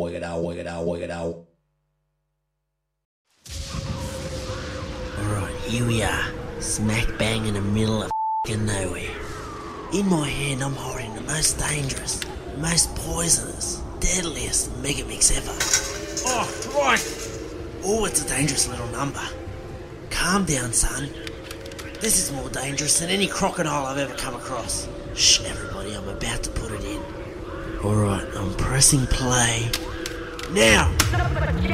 Alright, here we are, smack bang in the middle of f***ing nowhere. In my hand I'm holding the most dangerous, most poisonous, deadliest Megamix ever. Oh, right! Oh, it's a dangerous little number. Calm down, son. This is more dangerous than any crocodile I've ever come across. Shh, everybody, I'm about to put it in. Alright, I'm pressing play. Now!